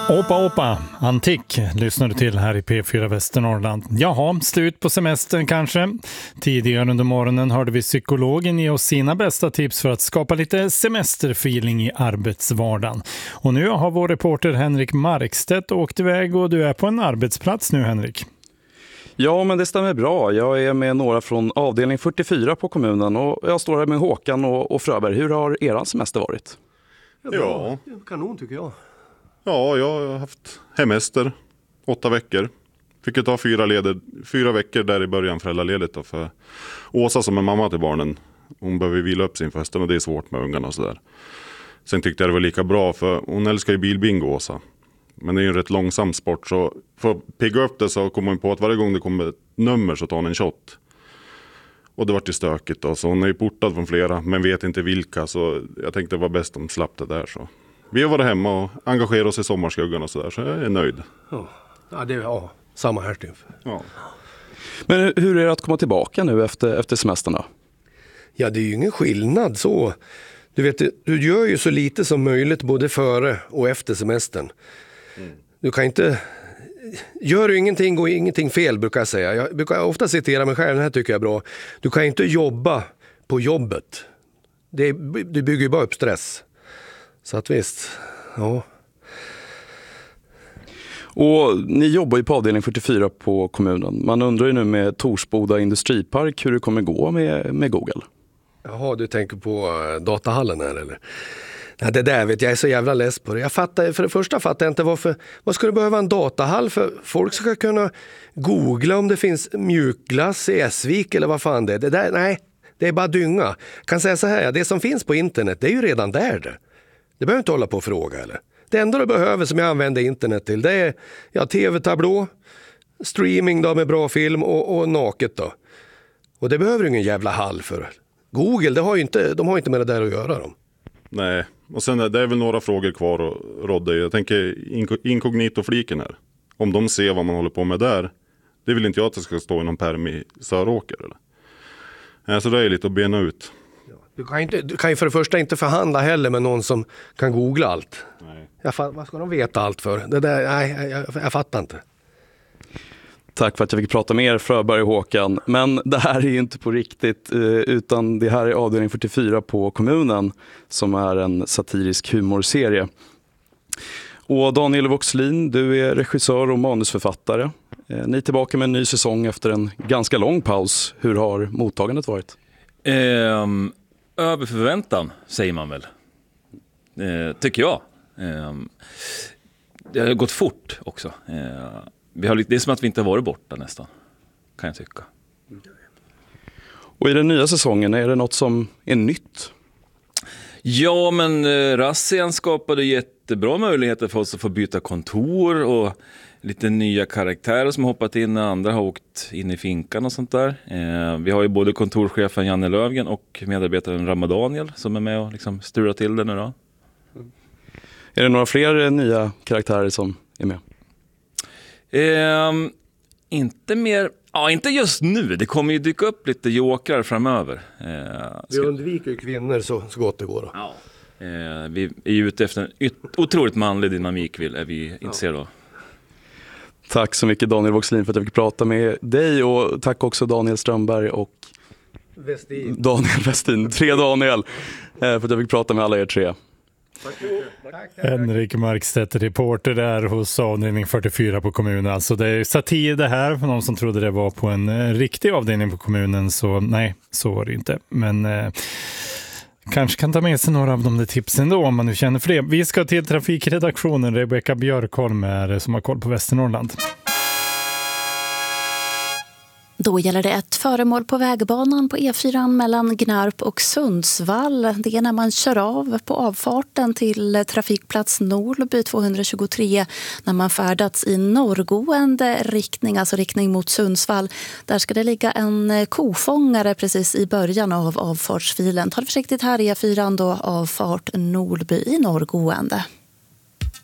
Opa, Antik lyssnar du till här i P4 Västernorrland. Jaha, slut på semestern kanske. Tidigare under morgonen hörde vi psykologen ge oss sina bästa tips för att skapa lite semesterfeeling i arbetsvardagen. Och nu har vår reporter Henrik Markstedt åkt iväg och du är på en arbetsplats nu, Henrik. Ja, men det stämmer bra. Jag är med några från avdelning 44 på kommunen och jag står här med Håkan och Fröberg. Hur har eran semester varit? Ja, kanon tycker jag. Ja, jag har haft hemester 8 veckor. Fick ju ta 4 veckor där i början föräldraledigt då, för Åsa som är mamma till barnen. Hon behöver vila upp sin festen och det är svårt med ungarna och sådär. Sen tyckte jag det var lika bra för hon älskar ju bilbingo, Åsa. Men det är ju en rätt långsam sport, så för att pigga upp det så kommer hon på att varje gång det kommer ett nummer så tar hon en shot. Och det var ju stökigt då, så hon är ju portad från flera men vet inte vilka, så jag tänkte det var bäst om slapp det där. Så vi har varit hemma och engagerat oss i sommarskuggan och sådär, så jag är nöjd. Ja, samma här typ. Ja. Men hur är det att komma tillbaka nu efter semestern då? Ja, det är ju ingen skillnad så. Du vet, du gör ju så lite som möjligt både före och efter semestern. Du kan inte... Gör du ingenting och ingenting fel, brukar jag säga. Jag brukar ofta citera mig själv, den här tycker jag är bra. Du kan inte jobba på jobbet. Det bygger ju bara upp stress. Så att visst, ja. Och ni jobbar ju på avdelning 44 på kommunen. Man undrar ju nu med Torsboda industripark hur det kommer gå med Google. Jaha, du tänker på datahallen här eller? Nej, det där vet jag är så jävla less på det. För det första fattar jag inte vad ska du behöva en datahall för? Folk ska kunna googla om det finns mjukglass i Esvik eller vad fan det är. Det där, nej, det är bara dynga. Jag kan säga så här, det som finns på internet, det är ju redan där det. Det behöver inte hålla på och fråga eller. Det enda du behöver som jag använder internet till, det är tv-tablå, streaming då med bra film och naket då. Och det behöver ingen jävla hall för. Google, de har inte med det där att göra dem. Nej, och sen det är väl några frågor kvar att rodda i. Jag tänker inkognito-fliken här. Om de ser vad man håller på med där, det vill inte jag att det ska stå i någon perm i Söråker eller? Så det är lite att bena ut. Du kan ju för det första inte förhandla heller med någon som kan googla allt. Nej. Vad ska de veta allt för? Det där, nej, jag fattar inte. Tack för att jag fick prata med er, Fröberg och Håkan. Men det här är ju inte på riktigt, utan det här är avdelning 44 på kommunen som är en satirisk humorserie. Och Daniel Voxlin, du är regissör och manusförfattare. Ni är tillbaka med en ny säsong efter en ganska lång paus. Hur har mottagandet varit? Över förväntan, säger man väl. Tycker jag. Det har gått fort också. Det är som att vi inte har varit borta nästan, kan jag tycka. Och i den nya säsongen, är det något som är nytt? Ja, men Rassian skapade jättebra möjligheter för oss att få byta kontor och lite nya karaktärer som har hoppat in när andra har åkt in i finkan och sånt där. Vi har ju både kontorschefen Janne Lövgren och medarbetaren Ramadaniel som är med och liksom styrar till det nu då. Är det några fler nya karaktärer som är med? Inte mer. Ja, inte just nu. Det kommer ju dyka upp lite jokrar framöver. Vi undviker kvinnor så gott det går. Ja. Vi är ute efter en otroligt manlig dynamik är vi intresserade av. Tack så mycket Daniel Voxlin för att jag fick prata med dig, och tack också Daniel Strömberg och Daniel Westin, 3 Daniel, för att jag fick prata med alla er 3. Henrik Markstedt, reporter där hos avdelning 44 på kommunen. Alltså det är satir det här, för någon som trodde det var på en riktig avdelning på kommunen, så nej, så var det inte. Men kanske kan ta med sig några av de där tipsen då om man nu känner för det. Vi ska till trafikredaktionen. Rebecka Björkholm är som har koll på Västernorrland. Då gäller det ett föremål på vägbanan på E4 mellan Gnarp och Sundsvall. Det är när man kör av på avfarten till trafikplats Norrby 223 när man färdats i norrgående riktning, alltså riktning mot Sundsvall. Där ska det ligga en kofångare precis i början av avfartsfilen. Ta det försiktigt här, E4 då, avfart Norrby i norrgående.